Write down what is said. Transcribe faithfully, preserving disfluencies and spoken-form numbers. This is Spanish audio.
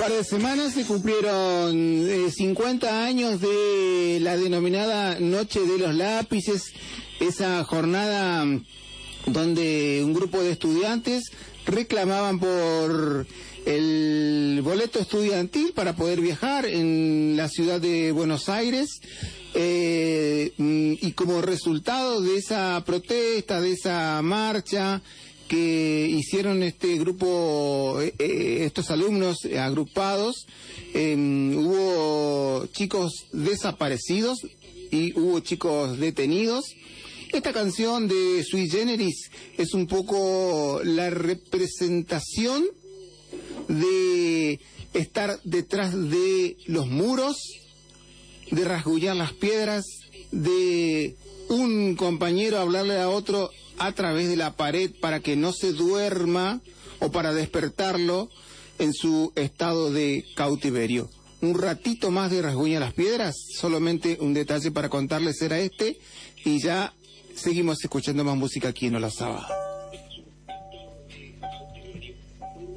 par de semanas se cumplieron eh, cincuenta años de la denominada Noche de los Lápices, esa jornada donde un grupo de estudiantes reclamaban por el boleto estudiantil para poder viajar en la ciudad de Buenos Aires. Eh, y como resultado de esa protesta, de esa marcha que hicieron este grupo, eh, estos alumnos agrupados, eh, hubo chicos desaparecidos y hubo chicos detenidos. Esta canción de Sui Generis es un poco la representación de estar detrás de los muros, de rasguñar las piedras, de un compañero hablarle a otro a través de la pared para que no se duerma o para despertarlo en su estado de cautiverio. Un ratito más de rasguñar las piedras, solamente un detalle para contarles era este, y ya seguimos escuchando más música aquí en Hola Saba.